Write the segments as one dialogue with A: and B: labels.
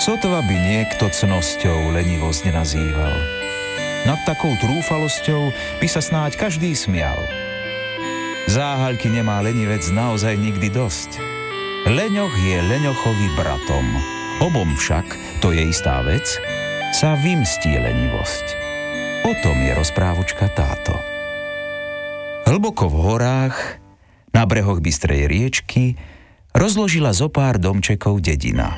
A: Sotva by niekto cnosťou lenivosť nenazýval. Nad takou trúfalosťou by sa snáď každý smial. Záhaľky nemá lenivec naozaj nikdy dosť. Leňoch je leňochovi bratom. Obom však, to je istá vec, sa vymstí lenivosť. O tom je rozprávučka táto. Hlboko v horách, na brehoch bystrej riečky, rozložila zo pár domčekov dedina.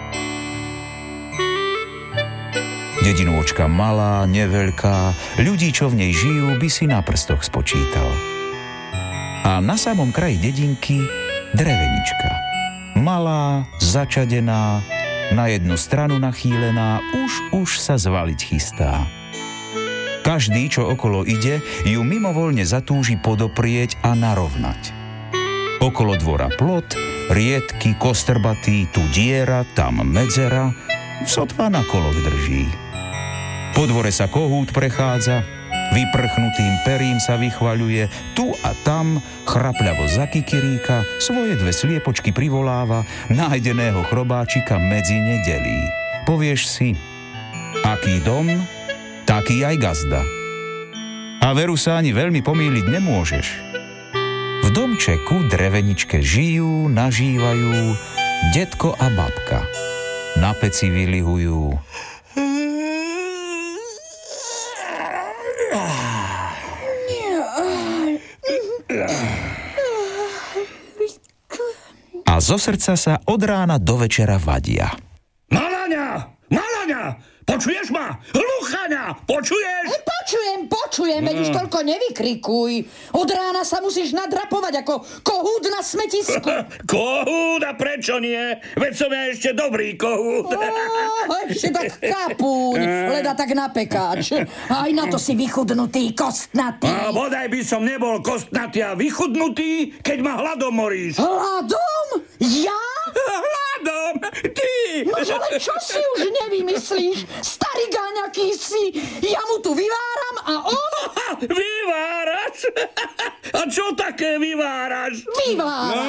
A: Dedinôčka malá, neveľká, ľudí, čo v nej žijú, by si na prstoch spočítal. A na samom kraji dedinky drevenička. Malá, začadená, na jednu stranu nachýlená, už sa zvaliť chystá. Každý, čo okolo ide, ju mimovoľne zatúži podoprieť a narovnať. Okolo dvora plot, riedky, kostrbatý, tu diera, tam medzera, sotva na koloch drží. Po dvore sa kohút prechádza, vyprchnutým perím sa vychvaľuje, tu a tam chrapľavo zakikiríka, svoje dve sliepočky privoláva, nájdeného chrobáčika medzi ne delí. Povieš si, aký dom, taký aj gazda. A veru sa ani veľmi pomýliť nemôžeš. V domčeku dreveničke žijú, nažívajú detko a babka. Na peci vylihujú. A zo srdca sa od rána do večera vadia.
B: Malaňa, počuješ ma? Hluchaňa, počuješ?
C: Počujem, veď už toľko nevykrikuj. Od rána sa musíš nadrapovať ako kohút na smetisku.
B: Kohút, a prečo nie? Veď som ja ešte dobrý kohút.
C: Ešte tak kapúň, leda tak na pekáč. Aj na to si vychudnutý, kostnatý.
B: A bodaj by som nebol kostnatý a vychudnutý, keď ma hladom moríš.
C: Hladom? Ja?
B: Hladom? Ty!
C: Nože, ale čo si už nevymyslíš? Starý gáňaký si. Ja mu tu vyváram a on...
B: Vyváraš? A čo také vyváraš?
C: Vyváram.